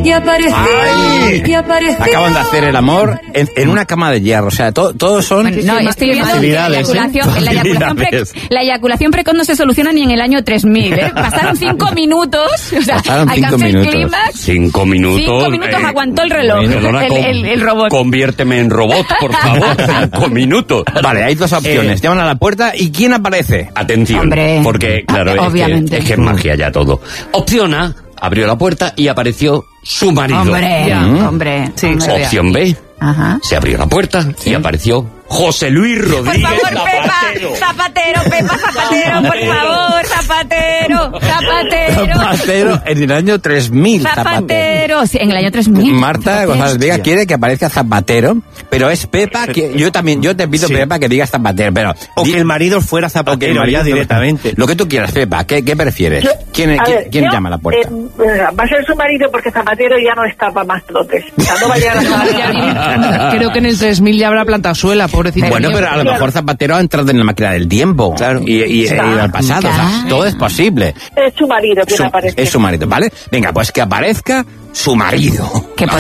Y apareció. ¡Ay! Y apareció. Acaban de hacer el amor en una cama de hierro. O sea, todos son... No, estoy viendo que la eyaculación precoz no se soluciona ni en el año 3000, ¿eh? Pasaron 5 minutos. O sea, Pasaron 5 minutos. El clímax. 5 minutos. 5 minutos aguantó el reloj. Perdona, El robot. Conviérteme en robot, por favor. 5 minutos. Vale, hay dos opciones. Llaman a la puerta y ¿quién aparece? Atención, Hombre. porque claro, Obviamente. es que es magia ya todo. Opción A, abrió la puerta y apareció su marido. Hombre. Sí. Hombre. Opción B, Ajá. se abrió la puerta y apareció José Luis Por Rodríguez favor, Zapatero. Pepa, Zapatero, por favor, Zapatero. Zapatero en el año 3000. Zapatero. Sí, en el año 3000. Marta González Vega quiere que aparezca Zapatero, pero es Pepa que... Yo te pido, Sí. Pepa, que digas Zapatero, pero... O que el marido fuera Zapatero ya directamente. Lo que tú quieras, Pepa, ¿qué prefieres? ¿Quién llama a la puerta? Va a ser su marido porque Zapatero ya no está para más trotes. O sea, no va a llegar a Creo que en el 3000 ya habrá plantado suela, pobrecito. Bueno, pero a lo mejor Zapatero ha entrado en la máquina del tiempo. Claro. Y ha ido al pasado. O sea, todo es posible. Es su marido quien aparece. Es su marido, ¿vale? Venga, pues que aparezca su marido. Que por